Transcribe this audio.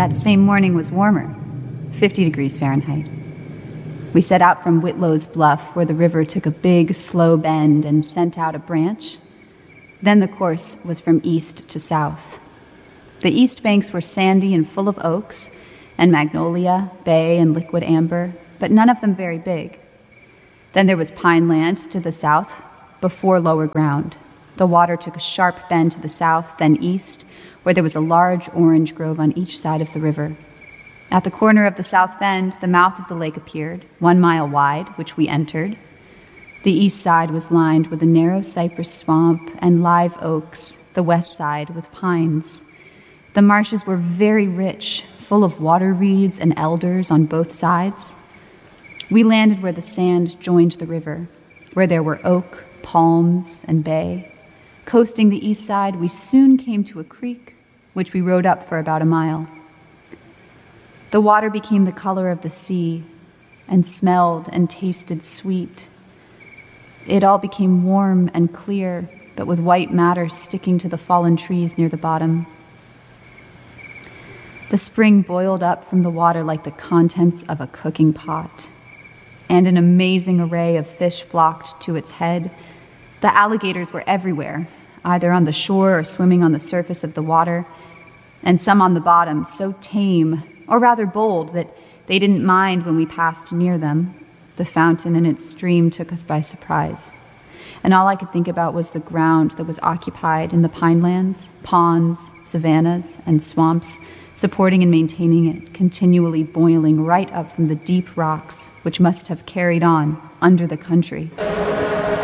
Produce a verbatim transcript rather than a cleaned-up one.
That same morning was warmer, fifty degrees Fahrenheit. We set out from Whitlow's Bluff, where the river took a big, slow bend and sent out a branch. Then the course was from east to south. The east banks were sandy and full of oaks, and magnolia, bay, and liquid amber, but none of them very big. Then there was pine land to the south, before lower ground. The water took a sharp bend to the south, then east, where there was a large orange grove on each side of the river. At the corner of the south bend, the mouth of the lake appeared, one mile wide, which we entered. The east side was lined with a narrow cypress swamp and live oaks, the west side with pines. The marshes were very rich, full of water reeds and elders on both sides. We landed where the sand joined the river, where there were oak, palms, and bay. Coasting the east side, we soon came to a creek, which we rode up for about a mile. The water became the color of the sea and smelled and tasted sweet. It all became warm and clear, but with white matter sticking to the fallen trees near the bottom. The spring boiled up from the water like the contents of a cooking pot, and an amazing array of fish flocked to its head. The alligators were everywhere, either on the shore or swimming on the surface of the water, and some on the bottom, so tame, or rather bold, that they didn't mind when we passed near them. The fountain and its stream took us by surprise, and all I could think about was the ground that was occupied in the pinelands, ponds, savannas, and swamps, supporting and maintaining it, continually boiling right up from the deep rocks, which must have carried on under the country.